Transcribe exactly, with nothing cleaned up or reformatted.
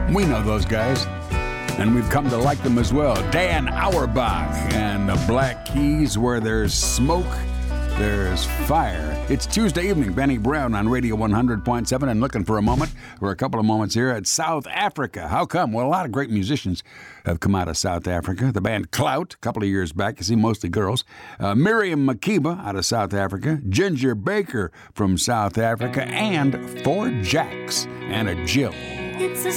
We know those guys, and we've come to like them as well. Dan Auerbach and the Black Keys, where there's smoke, there's fire. It's Tuesday evening, Benny Brown on Radio one hundred point seven, and looking for a moment, or a couple of moments here at South Africa. How come? Well, a lot of great musicians have come out of South Africa. The band Clout, a couple of years back, you see mostly girls. Uh, Miriam Makeba out of South Africa. Ginger Baker from South Africa. And Four Jacks and a Jill. It's a